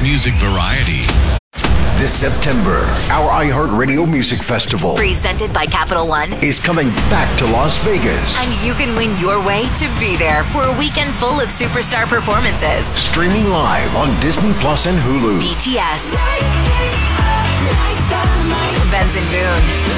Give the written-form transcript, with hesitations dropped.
music variety. This September, our iHeartRadio Music Festival, presented by Capital One, is coming back to Las Vegas. And you can win your way to be there for a weekend full of superstar performances. Streaming live on Disney Plus and Hulu. BTS, Benson Boone,